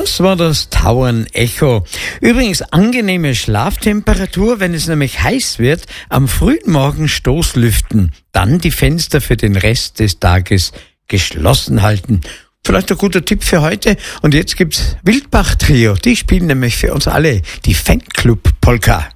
Das war das Tauern Echo. Übrigens angenehme Schlaftemperatur, wenn es nämlich heiß wird, am frühen Morgen Stoßlüften. Dann die Fenster für den Rest des Tages geschlossen halten. Vielleicht ein guter Tipp für heute. Und jetzt gibt's Wildbach Trio. Die spielen nämlich für uns alle die Fanclub Polka.